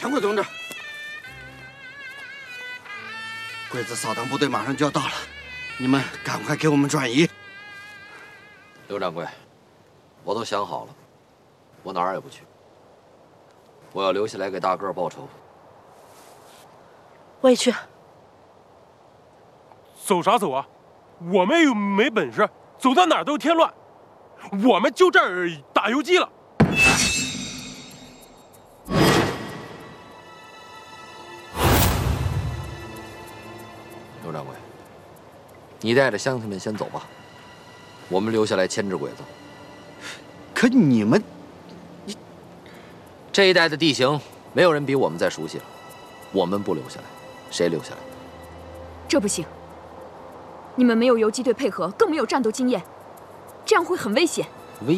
长贵同志，鬼子扫荡部队马上就要到了，你们赶快给我们转移。 刘掌柜，我都想好了，我哪儿也不去，我要留下来给大个报仇。 我也去。 走啥走啊？我们又没本事，走到哪儿都添乱。我们就这儿打游击了。 刘掌柜，你带着乡亲们先走吧，我们留下来牵制鬼子。 可你们， 这一带的地形，没有人比我们再熟悉了。我们不留下来，谁留下来？ 这不行，你们没有游击队配合，更没有战斗经验，这样会很危险。